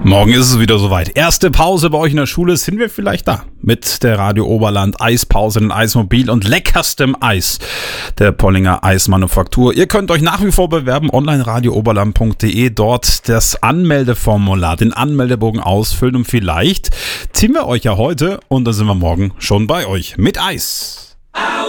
Morgen ist es wieder soweit. Erste Pause bei euch in der Schule, sind wir vielleicht da. Mit der Radio Oberland Eispause in Eismobil und leckerstem Eis der Pollinger Eismanufaktur. Ihr könnt euch nach wie vor bewerben, online radiooberland.de, dort das Anmeldeformular, den Anmeldebogen ausfüllen und vielleicht ziehen wir euch ja heute und dann sind wir morgen schon bei euch mit Eis.